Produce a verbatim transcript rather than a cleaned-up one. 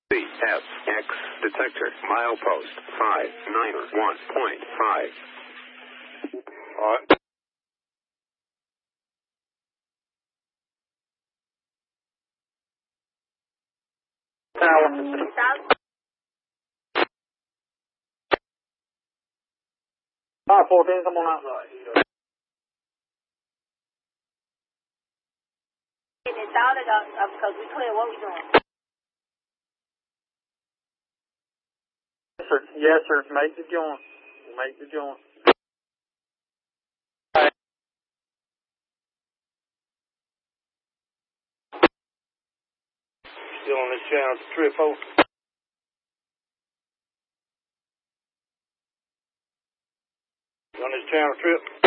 C S X detector milepost five nine one point five. All right. Tower. five fourteen, come on outside. Getting it started up, up because we clear what we doing. Yes, sir. Yes, sir. Make the joint. Make the joint. Still on this channel, triple. You on this channel trip?